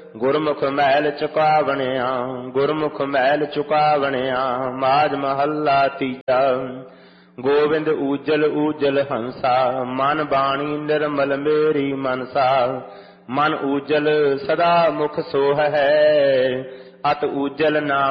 ਗੁਰਮੁਖ ਮਹਿਲ ਚੁਕਾਵਣਿਆ, ਗੁਰਮੁਖ ਮਹਿਲ ਚੁਕਾਵਣਿਆ। ਮਾਝ ਮਹੱਲਾ ਤੀਜਾ। ਗੋਬਿੰਦ ਊਜਲ ਊਜਲ ਹੰਸਾ, ਮਨ ਬਾਣੀ ਨਿਰਮਲ ਮੇਰੀ ਮਨਸਾ। ਮਨ ਊਜਲ ਸਦਾ ਮੁਖ ਸੋਹ ਹੈ, ਅਤ ਊਜਲ ਨਾਮ